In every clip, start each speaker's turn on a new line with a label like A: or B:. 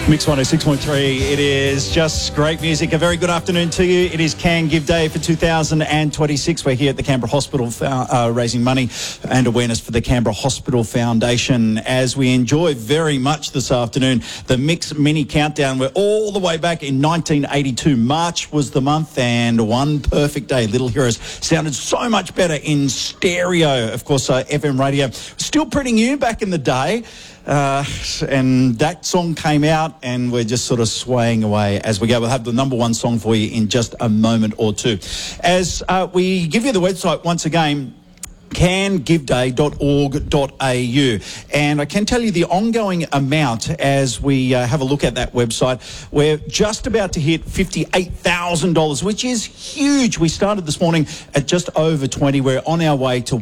A: Mix 106.3, it is just great music. A very good afternoon to you. It is Can Give Day for 2026. We're here at the Canberra Hospital raising money and awareness for the Canberra Hospital Foundation as we enjoy very much this afternoon the Mix Mini Countdown. We're all the way back in 1982. March was the month and one perfect day. Little Heroes sounded so much better in stereo. Of course, FM radio still pretty new back in the day. And that song came out and we're just sort of swaying away as we go. We'll have the number one song for you in just a moment or two. As we give you the website once again, cangiveday.org.au. And I can tell you the ongoing amount as we have a look at that website. We're just about to hit $58,000, which is huge. We started this morning at just over 20. We're on our way to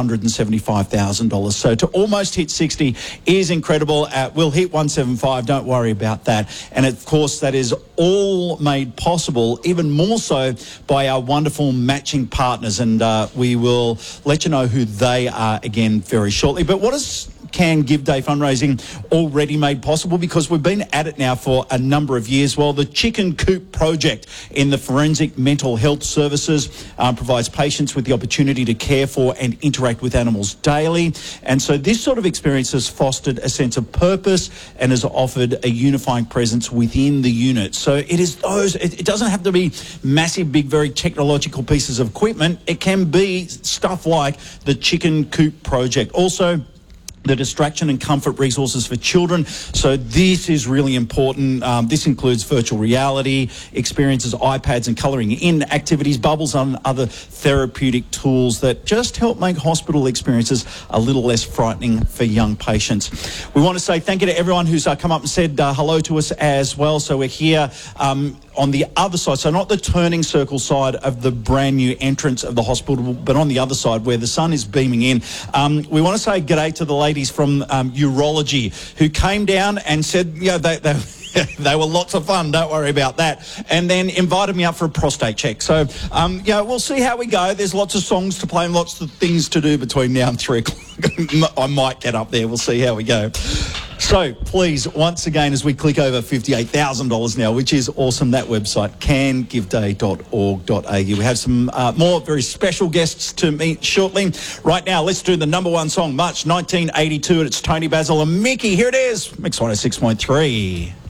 A: $175,000. So to almost hit 60 is incredible. We'll hit 175. Don't worry about that. And of course, that is all made possible, even more so by our wonderful matching partners. And we will let you know who they are again very shortly. But what is Can Give Day fundraising already made possible? Because we've been at it now for a number of years. Well, the Chicken Coop project in the Forensic Mental Health Services provides patients with the opportunity to care for and interact with animals daily. And so this sort of experience has fostered a sense of purpose and has offered a unifying presence within the unit. So it is those, it doesn't have to be massive, big, very technological pieces of equipment. It can be stuff like the Chicken Coop project. Also, the distraction and comfort resources for children. So this is really important. This includes virtual reality experiences, iPads and colouring in activities, bubbles and other therapeutic tools that just help make hospital experiences a little less frightening for young patients. We want to say thank you to everyone who's come up and said hello to us as well. So we're here on the other side, so not the turning circle side of the brand new entrance of the hospital, but on the other side where the sun is beaming in. We want to say g'day to the ladies from urology who came down and said, yeah, they were lots of fun, don't worry about that, and then invited me up for a prostate check. So, we'll see how we go. There's lots of songs to play and lots of things to do between now and 3 o'clock. I might get up there. We'll see how we go. So please, once again, as we click over $58,000 now, which is awesome, that website, cangiveday.org.au. We have some more very special guests to meet shortly. Right now, let's do the number one song, March 1982, and it's Tony Basil and Mickey. Here it is, Mix 106.3.